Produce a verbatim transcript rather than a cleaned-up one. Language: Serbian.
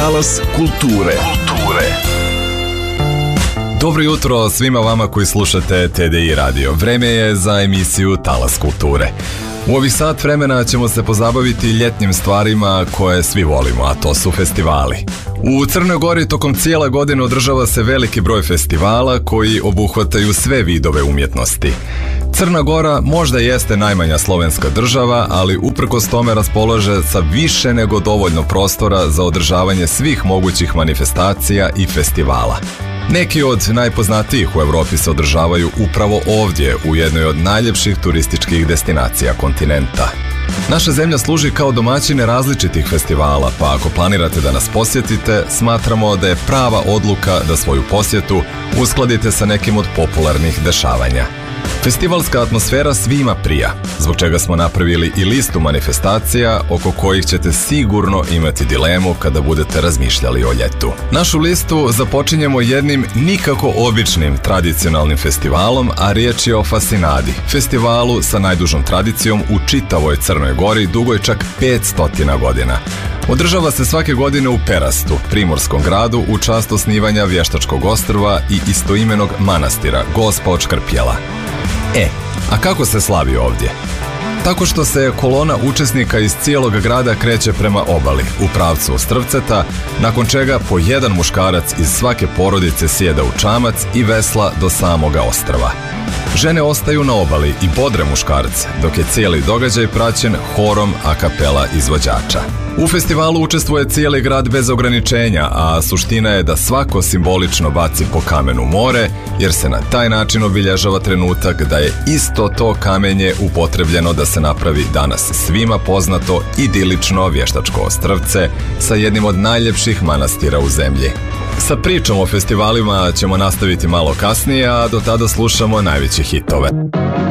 Talas kulture. Kulture. Dobro jutro svima vama koji slušate T D I radio. Vreme je za emisiju Talas kulture. U ovih sat vremena ćemo se pozabaviti ljetnim stvarima koje svi volimo, a to su festivali. U Crnoj Gori tokom cijele godine održava se veliki broj festivala koji obuhvataju sve vidove umjetnosti. Crna Gora možda jeste najmanja slovenska država, ali uprkos tome raspolaže sa više nego dovoljno prostora za održavanje svih mogućih manifestacija i festivala. Neki od najpoznatijih u Evropi se održavaju upravo ovdje, u jednoj od najljepših turističkih destinacija kontinenta. Naša zemlja služi kao domaćine različitih festivala, pa ako planirate da nas posjetite, smatramo da je prava odluka da svoju posjetu uskladite sa nekim od popularnih dešavanja. Festivalska atmosfera svima prija, zbog čega smo napravili i listu manifestacija oko kojih ćete sigurno imati dilemu kada budete razmišljali o ljetu. Našu listu započinjemo jednim nikako običnim tradicionalnim festivalom, a riječ je o Fasinadi, festivalu sa najdužom tradicijom u čitavoj Crnoj Gori, dugoj čak petsto godina. Održava se svake godine u Perastu, primorskom gradu, u čast osnivanja Vještačkog ostrva i istoimenog manastira Gospa od Škrpjela. E, a kako se slavi ovdje? Tako što se kolona učesnika iz cijelog grada kreće prema obali, u pravcu Ostrvceta, nakon čega po jedan muškarac iz svake porodice sjeda u čamac i vesla do samoga ostrva. Žene ostaju na obali i bodre muškarce, dok je cijeli događaj praćen horom a kapela izvođača. U festivalu učestvuje cijeli grad bez ograničenja, a suština je da svako simbolično baci po kamenu more, jer se na taj način obilježava trenutak da je isto to kamenje upotrebljeno da se napravi danas svima poznato idilično Vještačko ostrvce sa jednim od najljepših manastira u zemlji. Sa pričom o festivalima ćemo nastaviti malo kasnije, a do tada slušamo najveće hitove.